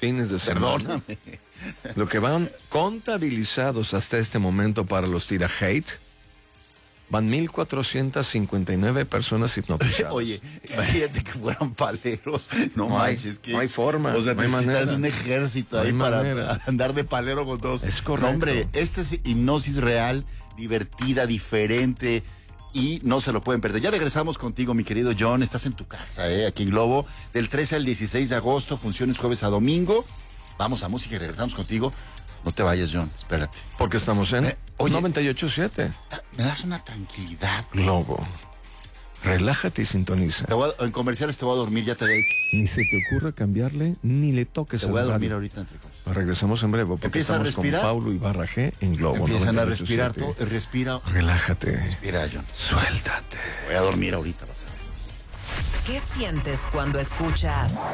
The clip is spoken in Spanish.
fines de semana. Perdóname. Lo que van contabilizados hasta este momento para los tira hate, van 1,459 personas hipnotizadas. Oye, imagínate que fueran paleros. No manches. Que, no hay forma. O sea, no hay necesitas manera. un ejército No ahí hay para manera. andar de palero con todos. Es correcto. No, hombre, esta es hipnosis real, divertida, diferente. Y no se lo pueden perder. Ya regresamos contigo, mi querido John. Estás en tu casa, aquí en Globo. Del 13 al 16 de agosto, funciones jueves a domingo. Vamos a música y regresamos contigo. No te vayas, John, espérate. Porque estamos en oye, 98.7. Me das una tranquilidad. Globo. Relájate y sintoniza. En comerciales te voy a dormir, ya te voy. Ni se te ocurra cambiarle, ni le toques Te a voy a la dormir radio. ahorita entre cosas. Regresamos en breve porque Empieza a estamos con respirar. Paulo Ibarra G en Globo. Empiezan a 98.7. respirar, respira. Relájate. Respira, John. Suéltate. Voy a dormir ahorita, vas a ver. ¿Qué sientes cuando escuchas